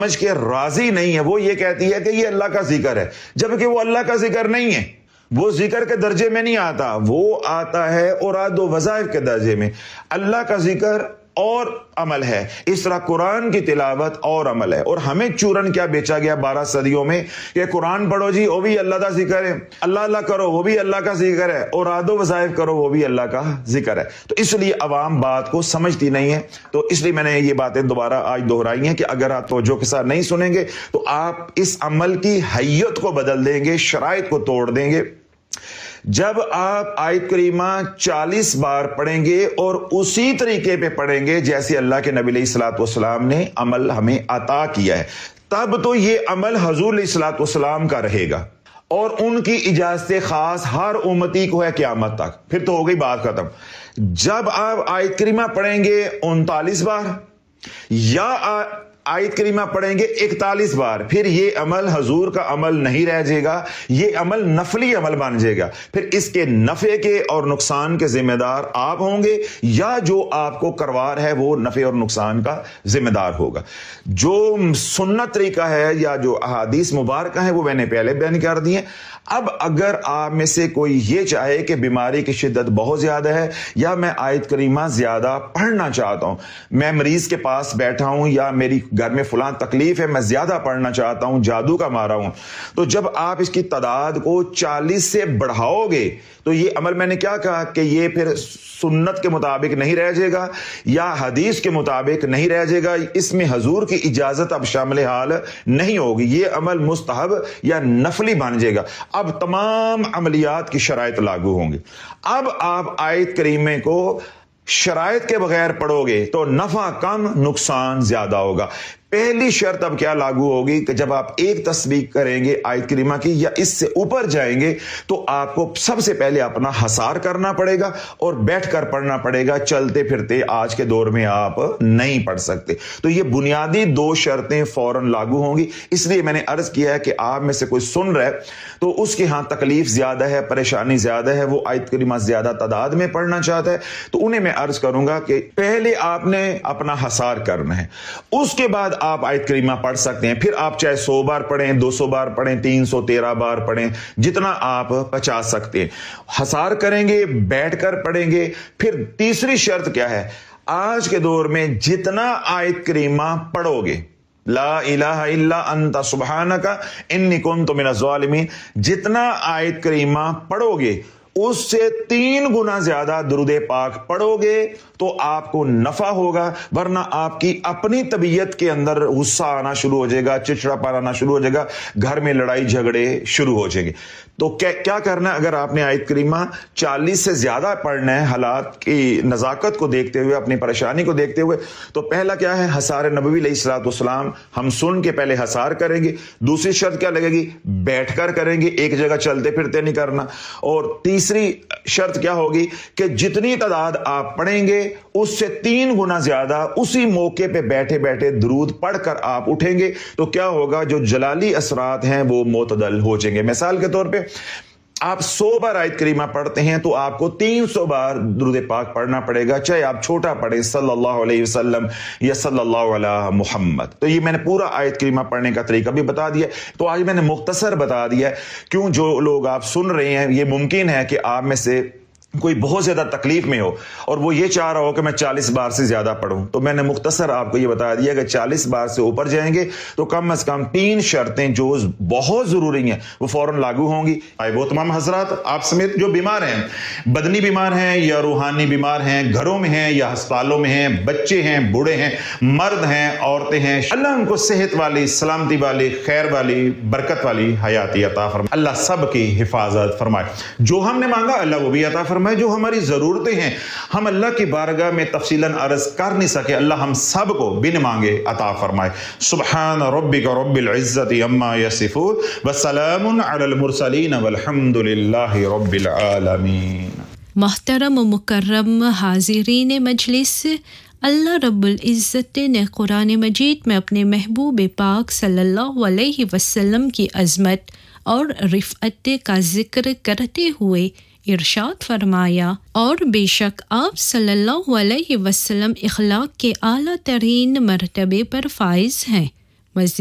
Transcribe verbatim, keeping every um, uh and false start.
سمجھ کے راضی نہیں ہے، وہ یہ کہتی ہے کہ یہ اللہ کا ذکر ہے، جبکہ وہ اللہ کا ذکر نہیں ہے، وہ ذکر کے درجے میں نہیں آتا، وہ آتا ہے اوراد و وظائف کے درجے میں۔ اللہ کا ذکر اور عمل ہے، اس طرح قرآن کی تلاوت اور عمل ہے۔ اور ہمیں چورن کیا بیچا گیا بارہ صدیوں میں کہ قرآن پڑھو جی وہ بھی اللہ کا ذکر ہے، اللہ اللہ کرو وہ بھی اللہ کا ذکر ہے، اور اوراد و وظائف کرو وہ بھی اللہ کا ذکر ہے۔ تو اس لیے عوام بات کو سمجھتی نہیں ہے، تو اس لیے میں نے یہ باتیں دوبارہ آج دہرائی ہیں کہ اگر آپ توجہ کے ساتھ نہیں سنیں گے تو آپ اس عمل کی حیت کو بدل دیں گے، شرائط کو توڑ دیں گے۔ جب آپ آیت کریمہ چالیس بار پڑھیں گے اور اسی طریقے پہ پڑھیں گے جیسے اللہ کے نبی علیہ الصلوۃ والسلام نے عمل ہمیں عطا کیا ہے، تب تو یہ عمل حضور علیہ الصلوۃ والسلام کا رہے گا اور ان کی اجازت خاص ہر امتی کو ہے قیامت تک، پھر تو ہو گئی بات ختم۔ جب آپ آیت کریمہ پڑھیں گے انتالیس بار یا آیت کریمہ پڑھیں گے اکتالیس بار، پھر یہ عمل حضور کا عمل نہیں رہ جائے گا، یہ عمل نفلی عمل بن جائے گا، پھر اس کے نفع کے اور نقصان کے ذمہ دار آپ ہوں گے یا جو آپ کو کروا رہا ہے وہ نفع اور نقصان کا ذمہ دار ہوگا۔ جو سنت طریقہ ہے یا جو احادیث مبارکہ ہیں وہ میں نے پہلے بیان کر دی ہیں۔ اب اگر آپ میں سے کوئی یہ چاہے کہ بیماری کی شدت بہت زیادہ ہے یا میں آیت کریمہ زیادہ پڑھنا چاہتا ہوں، میں مریض کے پاس بیٹھا ہوں یا میری گھر میں فلاں تکلیف ہے میں زیادہ پڑھنا چاہتا ہوں، جادو کا مارا ہوں، تو جب آپ اس کی تعداد کو چالیس سے بڑھاؤ گے تو یہ عمل میں نے کیا کہا کہ یہ پھر سنت کے مطابق نہیں رہ جائے گا یا حدیث کے مطابق نہیں رہ جائے گا، اس میں حضور کی اجازت اب شامل حال نہیں ہوگی، یہ عمل مستحب یا نفلی بن جائے گا۔ اب تمام عملیات کی شرائط لاگو ہوں گی۔ اب آپ آیت کریمہ کو شرائط کے بغیر پڑھو گے تو نفع کم نقصان زیادہ ہوگا۔ پہلی شرط اب کیا لاگو ہوگی کہ جب آپ ایک تسبیح کریں گے آیت کریمہ کی یا اس سے اوپر جائیں گے تو آپ کو سب سے پہلے اپنا حصار کرنا پڑے گا اور بیٹھ کر پڑھنا پڑے گا، چلتے پھرتے آج کے دور میں آپ نہیں پڑھ سکتے۔ تو یہ بنیادی دو شرطیں فوراً لاگو ہوں گی۔ اس لیے میں نے عرض کیا ہے کہ آپ میں سے کوئی سن رہا ہے تو اس کے ہاں تکلیف زیادہ ہے، پریشانی زیادہ ہے، وہ آیت کریمہ زیادہ تعداد میں پڑھنا چاہتا ہے، تو انہیں میں عرض کروں گا کہ پہلے آپ نے اپنا حصار کرنا ہے، اس کے بعد آپ آیت کریمہ پڑھ سکتے ہیں۔ پھر آپ چاہے سو بار پڑھیں، دو سو بار پڑھیں، تین سو تیرہ بار پڑھیں، جتنا آپ پچا سکتے ہیں۔ حصار کریں گے، بیٹھ کر پڑھیں گے۔ پھر تیسری شرط کیا ہے؟ آج کے دور میں جتنا آیت کریمہ پڑھو گے، لا الہ الا انت سبحانک انی کنت من الظالمین، جتنا آیت کریمہ پڑھو گے اس سے تین گنا زیادہ درود پاک پڑھو گے تو آپ کو نفع ہوگا، ورنہ آپ کی اپنی طبیعت کے اندر غصہ آنا شروع ہو جائے گا، چڑچڑا پن آنا شروع ہو جائے گا، گھر میں لڑائی جھگڑے شروع ہو جائیں گے۔ تو کیا کرنا ہے؟ اگر آپ نے آیت کریمہ چالیس سے زیادہ پڑھنا ہے حالات کی نزاکت کو دیکھتے ہوئے، اپنی پریشانی کو دیکھتے ہوئے، تو پہلا کیا ہے؟ حصار نبوی علیہ الصلوۃ والسلام ہم سن کے پہلے حصار کریں گے۔ دوسری شرط کیا لگے گی؟ بیٹھ کر کریں گے، ایک جگہ چلتے پھرتے نہیں کرنا۔ اور تیسری شرط کیا ہوگی کہ جتنی تعداد آپ پڑھیں گے اس سے تین گنا زیادہ اسی موقع پہ بیٹھے بیٹھے درود پڑھ کر آپ اٹھیں گے تو کیا ہوگا؟ جو جلالی اثرات ہیں وہ معتدل ہو جائیں گے۔ مثال کے طور پہ آپ سو بار آیت کریمہ پڑھتے ہیں تو آپ کو تین سو بار درود پاک پڑھنا پڑے گا، چاہے آپ چھوٹا پڑھیں صلی اللہ علیہ وسلم یا صلی اللہ علیہ محمد۔ تو یہ میں نے پورا آیت کریمہ پڑھنے کا طریقہ بھی بتا دیا، تو آج میں نے مختصر بتا دیا ہے۔ کیوں جو لوگ آپ سن رہے ہیں، یہ ممکن ہے کہ آپ میں سے کوئی بہت زیادہ تکلیف میں ہو اور وہ یہ چاہ رہا ہو کہ میں چالیس بار سے زیادہ پڑھوں، تو میں نے مختصر آپ کو یہ بتا دیا کہ چالیس بار سے اوپر جائیں گے تو کم از کم تین شرطیں جو بہت ضروری ہیں وہ فوراً لاگو ہوں گی۔ وہ تمام حضرات آپ سمیت جو بیمار ہیں، بدنی بیمار ہیں یا روحانی بیمار ہیں، گھروں میں ہیں یا ہسپتالوں میں ہیں، بچے ہیں، بوڑھے ہیں، مرد ہیں، عورتیں ہیں، اللہ ان کو صحت والی، سلامتی والی، خیر والی، برکت والی حیاتی عطا فرمائے۔ اللہ سب کی حفاظت فرمائے۔ جو ہم نے مانگا اللہ وہ بھی عطا فرمائے۔ جو ہماری ضرورتیں ہیں ہم اللہ کی بارگاہ میں تفصیلاً عرض کر نہیں سکے، اللہ ہم سب کو بن مانگے عطا فرمائے۔ سبحان ربک رب العزت عما یصفون وسلام علی المرسلین والحمد للہ رب العالمین۔ محترم و مکرم حاضرین مجلس، اللہ رب العزت نے قرآن مجید میں اپنے محبوب پاک صلی اللہ علیہ وسلم کی عظمت اور رفعت کا ذکر کرتے ہوئے ارشاد فرمایا، اور بے شک آپ صلی اللہ علیہ وسلم اخلاق کے اعلیٰ ترین مرتبے پر فائز ہیں۔